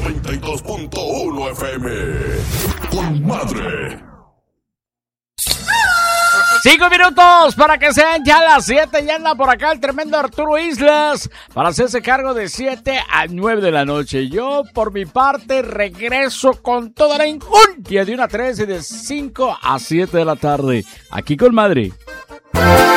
92.1 FM. Con madre. 5 minutos para que sean ya las 7. Ya anda por acá el tremendo Arturo Islas para hacerse cargo de 7 a 9 de la noche. Yo, por mi parte, regreso con toda la injundia de 1 a 3 y de 5 a 7 de la tarde. Aquí con madre.